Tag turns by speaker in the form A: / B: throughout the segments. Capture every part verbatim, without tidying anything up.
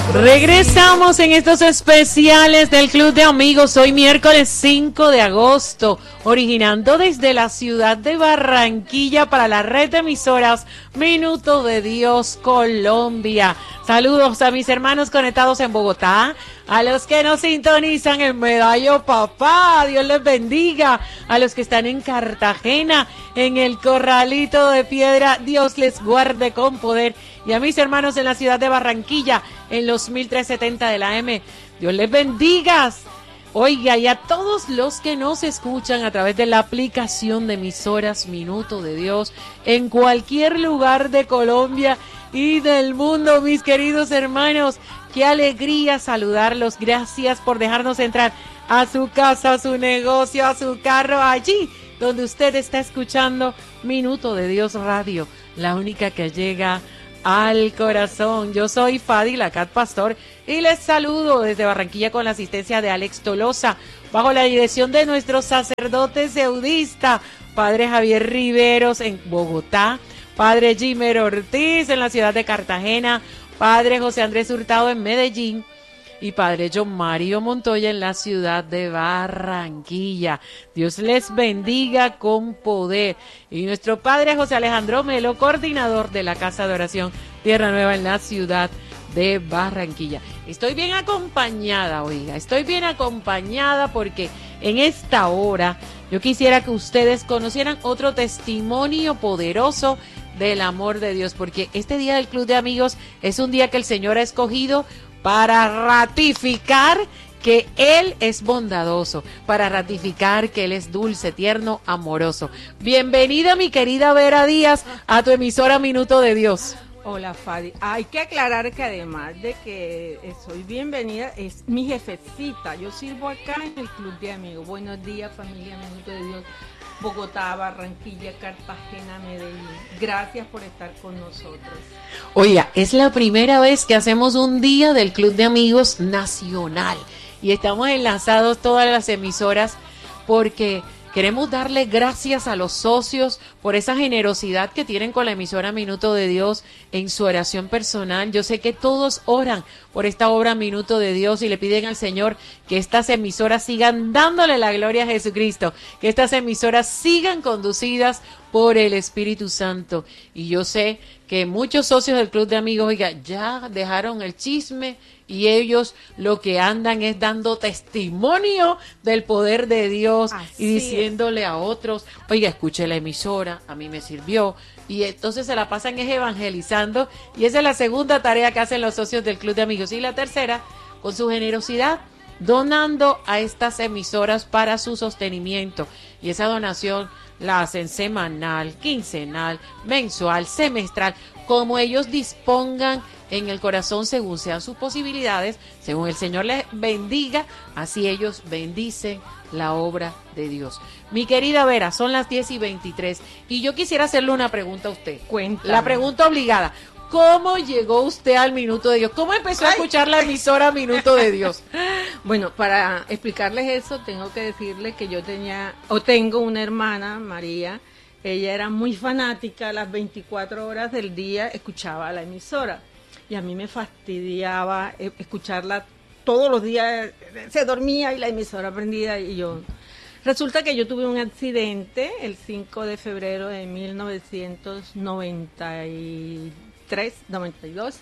A: Regresamos en estos especiales del Club de Amigos. Hoy miércoles cinco de agosto, originando desde la ciudad de Barranquilla para la red de emisoras Minuto de Dios Colombia. Saludos a mis hermanos conectados en Bogotá, a los que nos sintonizan en Medallo Papá, Dios les bendiga, a los que están en Cartagena, en el Corralito de Piedra, Dios les guarde con poder, y a mis hermanos en la ciudad de Barranquilla, en los mil trescientos setenta de la M, Dios les bendiga. Oiga, y a todos los que nos escuchan a través de la aplicación de emisoras Minuto de Dios, en cualquier lugar de Colombia y del mundo, mis queridos hermanos, qué alegría saludarlos. Gracias por dejarnos entrar a su casa, a su negocio, a su carro, allí donde usted está escuchando Minuto de Dios Radio, la única que llega al corazón. Yo soy Fadila Cat Pastor y les saludo desde Barranquilla con la asistencia de Alex Tolosa, bajo la dirección de nuestro sacerdote seudista, Padre Javier Riveros en Bogotá, Padre Jimer Ortiz en la ciudad de Cartagena, Padre José Andrés Hurtado en Medellín y Padre John Mario Montoya en la ciudad de Barranquilla. Dios les bendiga con poder. Y nuestro Padre José Alejandro Melo, coordinador de la Casa de Oración Tierra Nueva en la ciudad de Barranquilla. Estoy bien acompañada, oiga, estoy bien acompañada porque en esta hora yo quisiera que ustedes conocieran otro testimonio poderoso del amor de Dios, porque este día del Club de Amigos es un día que el Señor ha escogido para ratificar que Él es bondadoso, para ratificar que Él es dulce, tierno, amoroso. Bienvenida, mi querida Vera Díaz, a tu emisora Minuto de Dios.
B: Hola, Fadi. Hay que aclarar que además de que soy bienvenida, es mi jefecita. Yo sirvo acá en el Club de Amigos. Buenos días, familia Minuto de Dios. Bogotá, Barranquilla, Cartagena, Medellín. Gracias por estar con nosotros.
A: Oiga, es la primera vez que hacemos un día del Club de Amigos nacional y estamos enlazados todas las emisoras porque queremos darle gracias a los socios por esa generosidad que tienen con la emisora Minuto de Dios en su oración personal. Yo sé que todos oran por esta obra Minuto de Dios y le piden al Señor que estas emisoras sigan dándole la gloria a Jesucristo, que estas emisoras sigan conducidas por el Espíritu Santo. Y yo sé que muchos socios del Club de Amigos, oiga, ya dejaron el chisme y ellos lo que andan es dando testimonio del poder de Dios. Así y diciéndole es. A otros, oiga, escuché la emisora, a mí me sirvió, y entonces se la pasan es evangelizando, y esa es la segunda tarea que hacen los socios del Club de Amigos. Y la tercera, con su generosidad, donando a estas emisoras para su sostenimiento, y esa donación la hacen semanal, quincenal, mensual, semestral, como ellos dispongan en el corazón según sean sus posibilidades, según el Señor les bendiga, así ellos bendicen la obra de Dios. Mi querida Vera, son las diez y veintitrés y yo quisiera hacerle una pregunta a usted.
B: Cuéntame.
A: La pregunta obligada. ¿Cómo llegó usted al Minuto de Dios? ¿Cómo empezó a escuchar la emisora Minuto de Dios?
B: Bueno, para explicarles eso, tengo que decirles que yo tenía, o tengo una hermana, María. Ella era muy fanática, a las veinticuatro horas del día escuchaba la emisora. Y a mí me fastidiaba escucharla todos los días. Se dormía y la emisora prendida y yo... Resulta que yo tuve un accidente el cinco de febrero de mil novecientos noventa y tres, noventa y dos.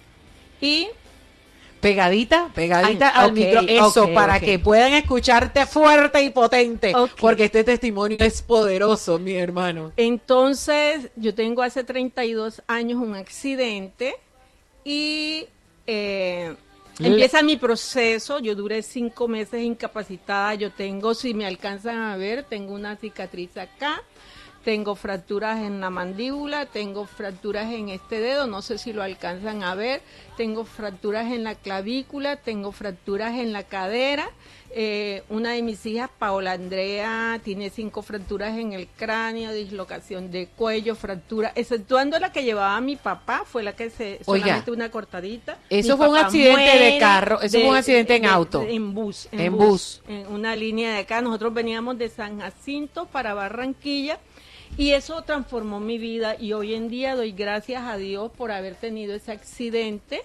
B: Y...
A: Pegadita, pegadita
B: Ay,
A: al
B: okay,
A: micro, eso,
B: okay,
A: para
B: okay.
A: que puedan escucharte fuerte y potente,
B: Okay.
A: porque este testimonio es poderoso, mi hermano.
B: Entonces, yo tengo hace treinta y dos años un accidente y eh,
A: Le-
B: empieza mi proceso. Yo duré cinco meses incapacitada. Yo tengo, si me alcanzan a ver, tengo una cicatriz acá. Tengo fracturas en la mandíbula, tengo fracturas en este dedo, no sé si lo alcanzan a ver, tengo fracturas en la clavícula, tengo fracturas en la cadera. Eh, una de mis hijas, Paola Andrea, tiene cinco fracturas en el cráneo, dislocación de cuello, fractura, exceptuando la que llevaba mi papá, fue la que se,
A: Oiga,
B: solamente una cortadita.
A: Eso
B: Mi
A: fue un
B: papá
A: accidente de
B: muere
A: carro, eso fue un accidente en
B: de-
A: auto.
B: de- en bus. En,
A: En
B: bus,
A: bus.
B: En una línea de acá, nosotros veníamos de San Jacinto para Barranquilla. Y eso transformó mi vida y hoy en día doy gracias a Dios por haber tenido ese accidente.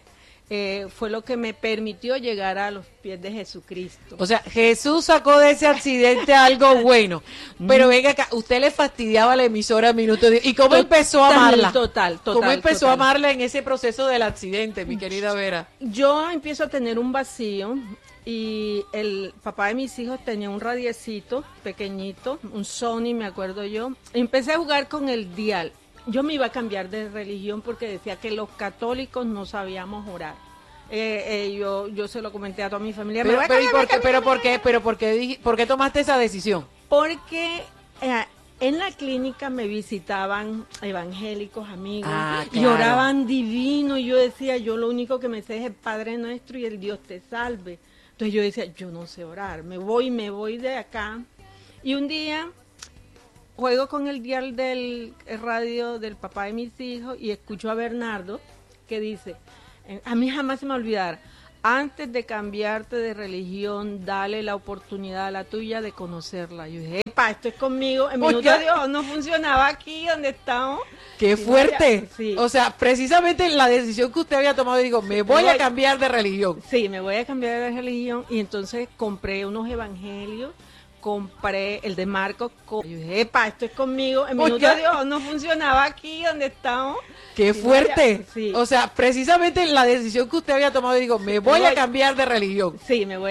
B: eh, fue lo que me permitió llegar a los pies de Jesucristo.
A: O sea, Jesús sacó de ese accidente algo bueno. Pero venga acá, usted le fastidiaba la emisora Minuto de... ¿Y cómo
B: Total,
A: empezó a amarla?
B: Total, total.
A: ¿Cómo empezó
B: total.
A: a amarla en ese proceso del accidente, mi querida Vera?
B: Yo empiezo a tener un vacío y el papá de mis hijos tenía un radiecito pequeñito, un Sony, me acuerdo yo. Empecé a jugar con el dial. Yo me iba a cambiar de religión porque decía que los católicos no sabíamos orar. Eh, eh, yo, yo se lo comenté a toda mi familia.
A: Pero,
B: me voy a
A: pero, ¿y
B: cambiar,
A: por qué,
B: me
A: pero,
B: voy a
A: por qué, pero por qué, dij- por qué tomaste esa decisión?
B: Porque eh, en la clínica me visitaban evangélicos amigos
A: Ah,
B: y
A: claro.
B: oraban divino y yo decía, yo lo único que me sé es el Padre Nuestro y el Dios te salve. Entonces yo decía, yo no sé orar, me voy, me voy de acá. Y un día juego con el dial del radio del papá de mis hijos y escucho a Bernardo que dice, eh, a mí jamás se me va a olvidar, antes de cambiarte de religión, dale la oportunidad a la tuya de conocerla. Yo dije, epa, esto es conmigo, en
A: Oye.
B: Minuto de Dios no funcionaba aquí donde estamos.
A: ¡Qué
B: Sí,
A: fuerte!
B: vaya, sí.
A: O sea, precisamente la decisión que usted había tomado, digo, me voy
B: voy.
A: a cambiar de religión.
B: Sí, me voy a cambiar de religión y entonces compré unos evangelios, compré el de Marcos. Yo dije, epa, esto es conmigo, en Minuto
A: Oye.
B: de Dios no funcionaba aquí donde estamos.
A: ¡Qué
B: Sí,
A: fuerte!
B: vaya, sí.
A: O sea, precisamente la decisión que usted había tomado, digo, me voy
B: voy.
A: a cambiar de religión.
B: Sí, me voy